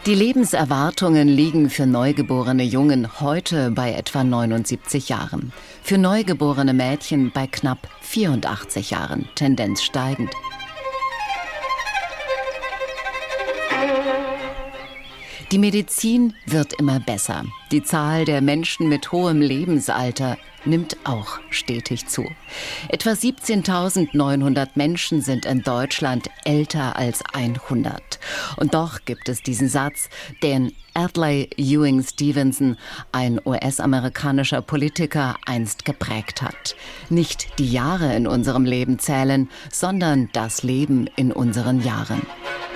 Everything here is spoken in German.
Die Lebenserwartungen liegen für neugeborene Jungen heute bei etwa 79 Jahren. Für neugeborene Mädchen bei knapp 84 Jahren, Tendenz steigend. Die Medizin wird immer besser. Die Zahl der Menschen mit hohem Lebensalter nimmt auch stetig zu. Etwa 17.900 Menschen sind in Deutschland älter als 100. Und doch gibt es diesen Satz, den Adlai Ewing Stevenson, ein US-amerikanischer Politiker, einst geprägt hat. Nicht die Jahre in unserem Leben zählen, sondern das Leben in unseren Jahren.